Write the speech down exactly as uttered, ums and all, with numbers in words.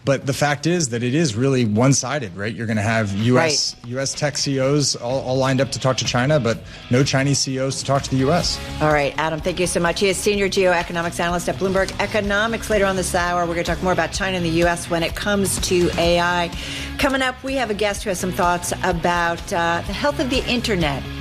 But the fact is that it is really one-sided, right? You're going to have U S Right. U S tech C E Os all, all lined up to talk to China, but no Chinese C E Os to talk to the U S. All right, Adam, thank you so much. He is Senior Geoeconomics Analyst at Bloomberg Economics. Later on this hour, we're going to talk more about China and the U S when it comes to A I. Coming up, we have a guest who has some thoughts about uh, the health of the Internet